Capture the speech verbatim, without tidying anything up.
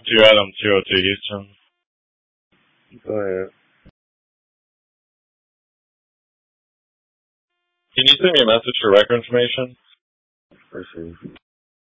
Two Adam, two oh two Houston. Go ahead. Can you send me a message for record information? Let's see.